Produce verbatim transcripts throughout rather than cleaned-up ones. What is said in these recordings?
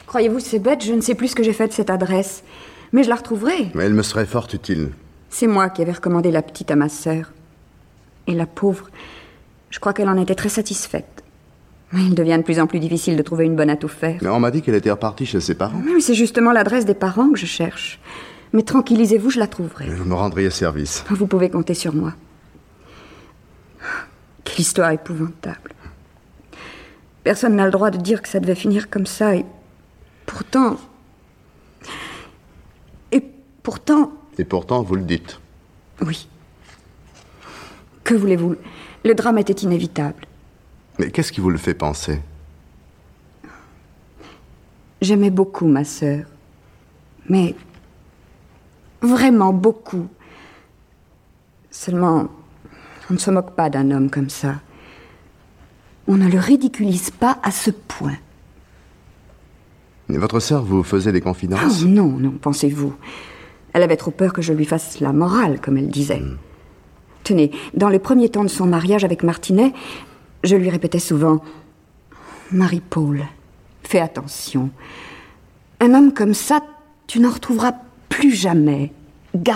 Croyez-vous, c'est bête, je ne sais plus ce que j'ai fait de cette adresse. Mais je la retrouverai. Mais elle me serait fort utile. C'est moi qui avais recommandé la petite à ma sœur. Et la pauvre, je crois qu'elle en était très satisfaite. Mais il devient de plus en plus difficile de trouver une bonne à tout faire. Mais on m'a dit qu'elle était repartie chez ses parents. Oui, c'est justement l'adresse des parents que je cherche. Mais tranquillisez-vous, je la trouverai. Vous me rendriez service. Vous pouvez compter sur moi. Quelle histoire épouvantable. Personne n'a le droit de dire que ça devait finir comme ça. Et pourtant... Et pourtant... Et pourtant, vous le dites. Oui. Que voulez-vous? Le drame était inévitable. Mais qu'est-ce qui vous le fait penser? J'aimais beaucoup ma sœur. Mais... vraiment beaucoup. Seulement, on ne se moque pas d'un homme comme ça. On ne le ridiculise pas à ce point. Et votre sœur vous faisait des confidences? Oh, non, non, pensez-vous. Elle avait trop peur que je lui fasse la morale, comme elle disait. Mm. Tenez, dans les premiers temps de son mariage avec Martinet, je lui répétais souvent « Marie-Paul, fais attention. Un homme comme ça, tu n'en retrouveras plus jamais. Garde-le. »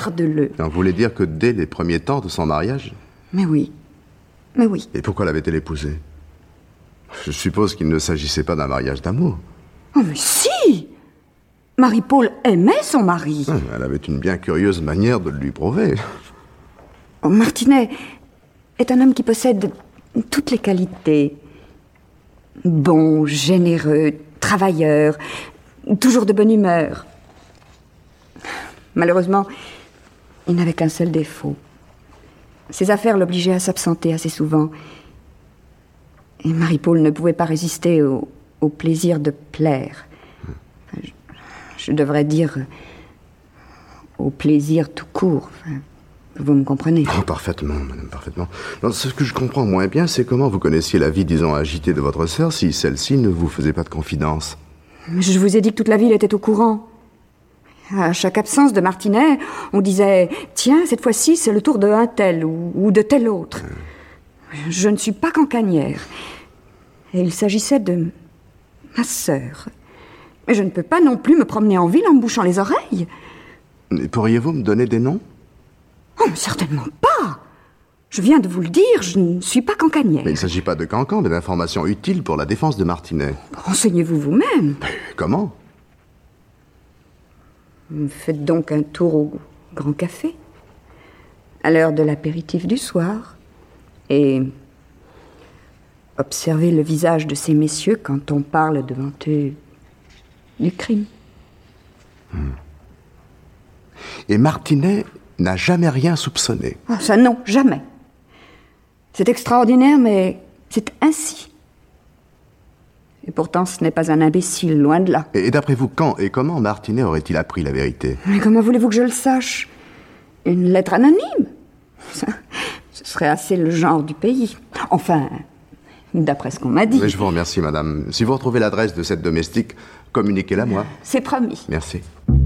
Vous voulez dire que dès les premiers temps de son mariage? Mais oui. Mais oui. Et pourquoi l'avait-elle épousé? Je suppose qu'il ne s'agissait pas d'un mariage d'amour. Oh, mais si! Marie-Paul aimait son mari. Elle avait une bien curieuse manière de le lui prouver. Oh, Martinet est un homme qui possède toutes les qualités. Bon, généreux, travailleur, toujours de bonne humeur. Malheureusement, il n'avait qu'un seul défaut. Ses affaires l'obligeaient à s'absenter assez souvent. Et Marie-Paul ne pouvait pas résister au, au plaisir de plaire. Enfin, je, je devrais dire au plaisir tout court. Enfin, vous me comprenez? Oh, parfaitement, madame, parfaitement. Alors, ce que je comprends moins bien, c'est comment vous connaissiez la vie, disons, agitée de votre sœur si celle-ci ne vous faisait pas de confidence. Je vous ai dit que toute la ville était au courant. À chaque absence de Martinet, on disait « Tiens, cette fois-ci, c'est le tour de un tel ou, ou de tel autre. Euh... » Je ne suis pas cancanière. Et il s'agissait de ma sœur. Mais je ne peux pas non plus me promener en ville en me bouchant les oreilles. Et pourriez-vous me donner des noms? Oh, mais certainement pas. Je viens de vous le dire, je ne suis pas cancanière. Mais il ne s'agit pas de cancan, mais d'informations utiles pour la défense de Martinet. Renseignez-vous vous-même. Mais comment? Faites donc un tour au Grand Café, à l'heure de l'apéritif du soir, et observez le visage de ces messieurs quand on parle devant eux du crime. Hmm. Et Martinet n'a jamais rien soupçonné? Oh, ça non, jamais. C'est extraordinaire, mais c'est ainsi. Et pourtant, ce n'est pas un imbécile, loin de là. Et d'après vous, quand et comment Martinet aurait-il appris la vérité? Mais comment voulez-vous que je le sache? Une lettre anonyme? Ça, ce serait assez le genre du pays. Enfin, d'après ce qu'on m'a dit. Mais je vous remercie, madame. Si vous retrouvez l'adresse de cette domestique, communiquez-la moi. C'est promis. Merci.